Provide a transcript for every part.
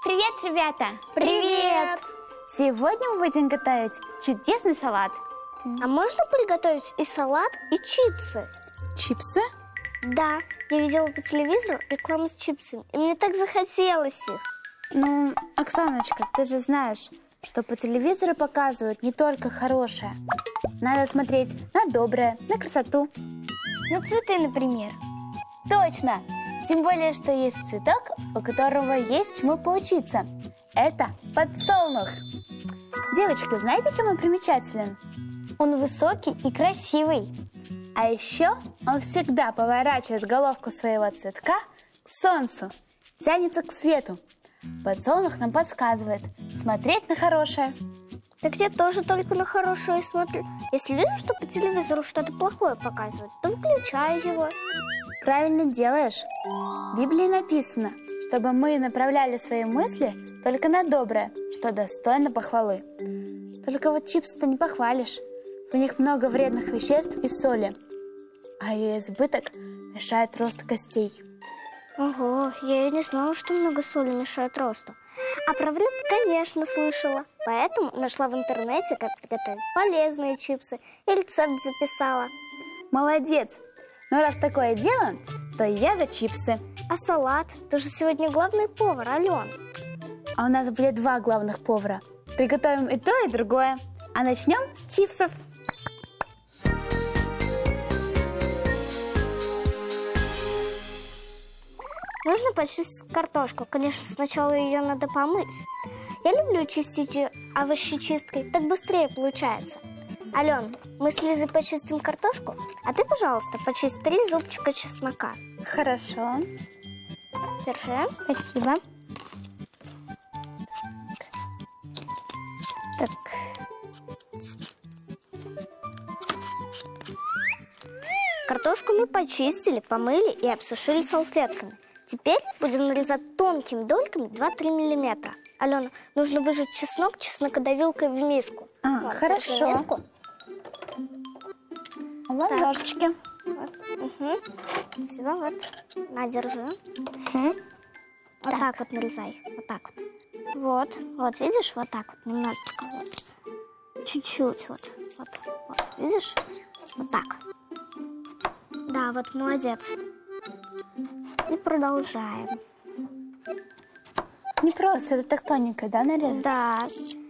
Привет, ребята! Привет! Сегодня мы будем готовить чудесный салат. А можно приготовить и салат, и чипсы? Чипсы? Да, я видела по телевизору рекламу с чипсами, и мне так захотелось их. Ну, Оксаночка, ты же знаешь, что по телевизору показывают не только хорошее. Надо смотреть на доброе, на красоту. На цветы, например. Точно! Тем более, что есть цветок, у которого есть чему поучиться. Это подсолнух. Девочки, знаете, чем он примечателен? Он высокий и красивый. А еще он всегда поворачивает головку своего цветка к солнцу, тянется к свету. Подсолнух нам подсказывает смотреть на хорошее. Так я тоже только на хорошее смотрю. Если вижу, что по телевизору что-то плохое показывают, то выключаю его. Правильно делаешь. В Библии написано, чтобы мы направляли свои мысли только на доброе, что достойно похвалы. Только вот чипсы-то не похвалишь. В них много вредных веществ и соли, а ее избыток мешает росту костей. Ого, я и не знала, что много соли мешает росту. А про вред, конечно, слышала. Поэтому нашла в интернете, как приготовить полезные чипсы, и рецепт записала. Молодец! Но раз такое дело, то я за чипсы. А салат? Ты же сегодня главный повар, Ален. А у нас будет два главных повара. Приготовим и то, и другое. А начнем с чипсов. Нужно почистить картошку. Конечно, сначала ее надо помыть. Я люблю чистить ее овощечисткой, так быстрее получается. Ален, мы с Лизой почистим картошку, а ты, пожалуйста, почисть 3 зубчика чеснока. Хорошо. Держи. Спасибо. Так. Картошку мы почистили, помыли и обсушили салфетками. Теперь будем нарезать тонкими дольками 2-3 миллиметра. Алена, нужно выжать чеснок чеснокодавилкой в миску. Вот, хорошо. Миску. Вот ножички. Вот. Угу. Спасибо, вот. На, держи. Угу. Вот так вот нарезай. Вот так вот. Вот, видишь, вот так вот, немножечко. Вот. Чуть-чуть, вот. Вот. Видишь? Вот так. Да, вот, молодец. И продолжаем. Не просто, это так тоненько, да, нарезать? Да.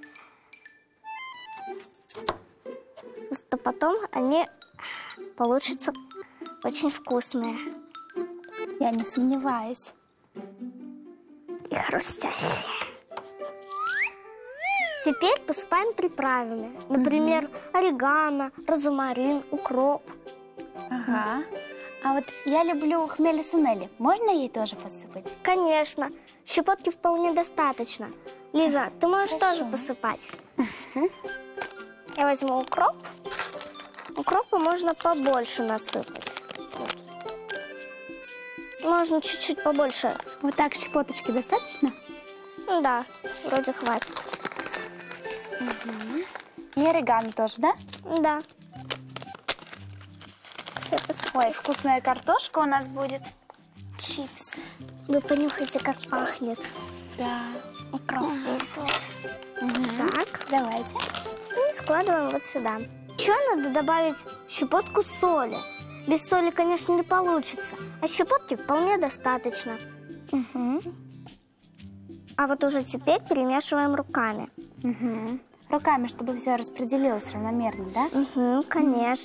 То потом они получатся очень вкусные. Я не сомневаюсь. И хрустящие. Теперь посыпаем приправами. Например, орегано, розмарин, укроп. Ага. А вот я люблю хмели-сунели. Можно ей тоже посыпать? Конечно. Щепотки вполне достаточно. Лиза, ты можешь тоже посыпать. Я возьму укроп. Укропа можно побольше насыпать. Вот. Можно чуть-чуть побольше. Вот так щепоточки достаточно? Ну да, вроде хватит. И орегано тоже, да? Да. Все посыпать. Ой, вкусная картошка у нас будет. Чипсы. Вы понюхайте, как пахнет. Да. Укроп действует. Так. Давайте. И складываем вот сюда. Еще надо добавить щепотку соли. Без соли, конечно, не получится. А щепотки вполне достаточно. А вот уже теперь перемешиваем руками. Руками, чтобы все распределилось равномерно, да? Конечно.